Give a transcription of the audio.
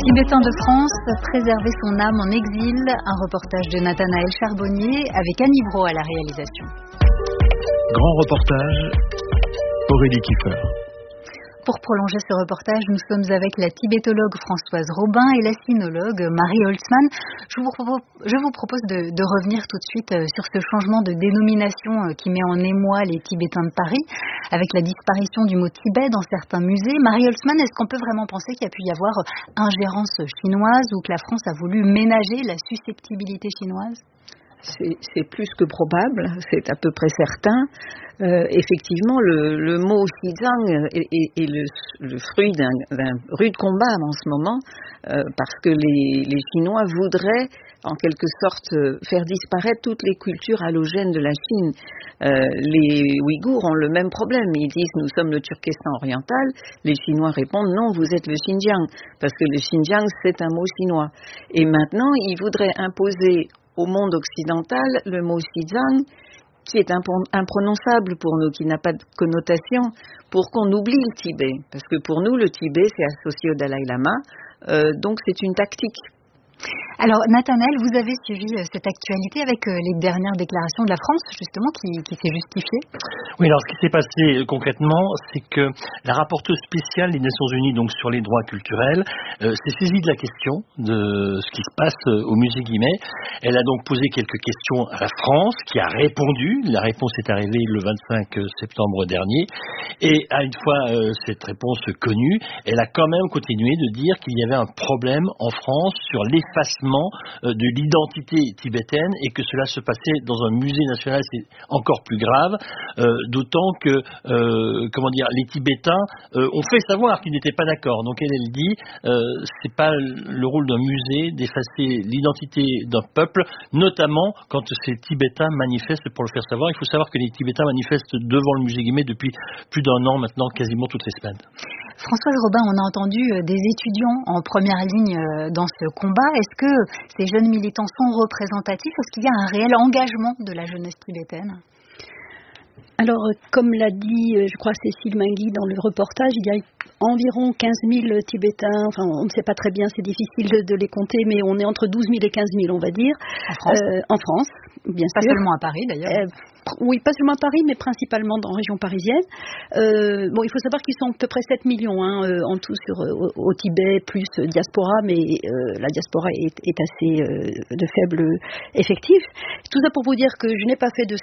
Tibétain de France, préserver son âme en exil, un reportage de Nathanaël Charbonnier avec Annie Brault à la réalisation. Grand reportage, Aurélie Kiefer. Pour prolonger ce reportage, nous sommes avec la tibétologue Françoise Robin et la sinologue Marie Holtzmann. Je vous propose de revenir tout de suite sur ce changement de dénomination qui met en émoi les Tibétains de Paris, avec la disparition du mot Tibet dans certains musées. Marie Holtzmann, est-ce qu'on peut vraiment penser qu'il y a pu y avoir ingérence chinoise ou que la France a voulu ménager la susceptibilité chinoise ? C'est plus que probable, c'est à peu près certain. Effectivement, le mot Xizang est le fruit d'un rude combat en ce moment, parce que les Chinois voudraient, en quelque sorte, faire disparaître toutes les cultures allogènes de la Chine. Les Ouïghours ont le même problème. Ils disent « nous sommes le Turkestan oriental ». Les Chinois répondent « non, vous êtes le Xinjiang », parce que le Xinjiang, c'est un mot chinois. Et maintenant, ils voudraient imposer au monde occidental le mot Xizang, qui est imprononçable pour nous, qui n'a pas de connotation, pour qu'on oublie le Tibet. Parce que pour nous, le Tibet, c'est associé au Dalai Lama, donc c'est une tactique. Alors, Nathanaël, vous avez suivi cette actualité avec les dernières déclarations de la France, justement, qui s'est justifiée. Oui, alors ce qui s'est passé concrètement, c'est que la rapporteuse spéciale des Nations Unies donc sur les droits culturels s'est saisie de la question de ce qui se passe au musée Guimet. Elle a donc posé quelques questions à la France, qui a répondu. La réponse est arrivée le 25 septembre dernier. Et à une fois cette réponse connue, elle a quand même continué de dire qu'il y avait un problème en France sur l'effacement de l'identité tibétaine et que cela se passait dans un musée national, c'est encore plus grave, d'autant que les Tibétains ont fait savoir qu'ils n'étaient pas d'accord. Donc elle dit c'est pas le rôle d'un musée d'effacer l'identité d'un peuple, notamment quand ces Tibétains manifestent pour le faire savoir. Il faut savoir que les Tibétains manifestent devant le musée Guimet depuis plus d'un an maintenant, quasiment toutes les semaines. Françoise Robin, on a entendu des étudiants en première ligne dans ce combat. Est-ce que ces jeunes militants sont représentatifs? Est-ce qu'il y a un réel engagement de la jeunesse tibétaine? Alors, comme l'a dit, je crois, Cécile Mingui dans le reportage, il y a environ 15 000 Tibétains, enfin on ne sait pas très bien, c'est difficile de les compter, mais on est entre 12 000 et 15 000, on va dire. En France, bien sûr. Pas seulement à Paris d'ailleurs. Oui, pas seulement à Paris, mais principalement dans la région parisienne. Il faut savoir qu'ils sont à peu près 7 millions en tout au Tibet, plus diaspora, mais la diaspora est assez de faible effectif. Tout ça pour vous dire que je n'ai pas fait de